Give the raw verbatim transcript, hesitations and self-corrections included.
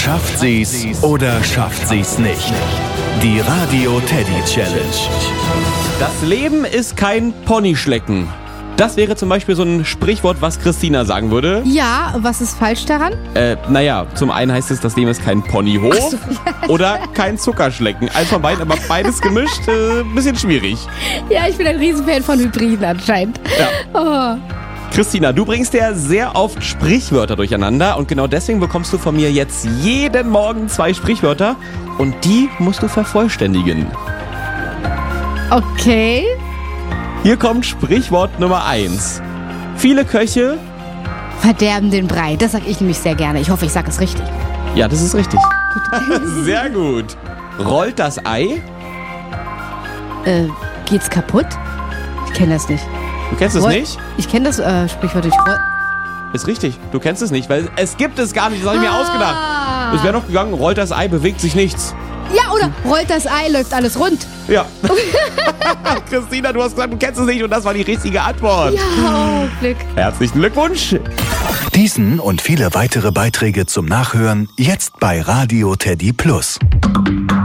Schafft sie's oder schafft sie's nicht? Die Radio Teddy Challenge. Das Leben ist kein Ponyschlecken. Das wäre zum Beispiel so ein Sprichwort, was Christina sagen würde. Ja, was ist falsch daran? Äh, naja, zum einen heißt es, das Leben ist kein Ponyhof so, ja. oder kein Zuckerschlecken. Eins von beiden, aber beides gemischt, äh, bisschen schwierig. Ja, ich bin ein Riesenfan von Hybriden anscheinend. Ja. Oh. Christina, du bringst ja sehr oft Sprichwörter durcheinander und genau deswegen bekommst du von mir jetzt jeden Morgen zwei Sprichwörter und die musst du vervollständigen. Okay. Hier kommt Sprichwort Nummer eins. Viele Köche verderben den Brei. Das sag ich nämlich sehr gerne. Ich hoffe, ich sag es richtig. Ja, das ist richtig. Gut. Sehr gut. Rollt das Ei? Äh, geht's kaputt? Ich kenne das nicht. Du kennst es Roll- nicht? Ich kenne das äh, Sprichwort nicht. Roll- Ist richtig. Du kennst es nicht, weil es gibt es gar nicht. Das habe ich mir Ah. ausgedacht. Es wäre noch gegangen, rollt das Ei, bewegt sich nichts. Ja, oder rollt das Ei, läuft alles rund. Ja. Christina, du hast gesagt, du kennst es nicht und das war die richtige Antwort. Ja, oh, Glück. Herzlichen Glückwunsch. Diesen und viele weitere Beiträge zum Nachhören jetzt bei Radio Teddy Plus.